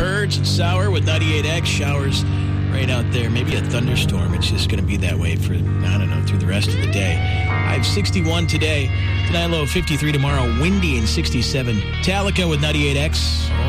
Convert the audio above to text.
Purge and Sour with 98X. Showers right out there. Maybe a thunderstorm. It's just going to be that way for, I don't know, through the rest of the day. I have 61 today. Tonight low 53 tomorrow. Windy and 67. Metallica with 98X.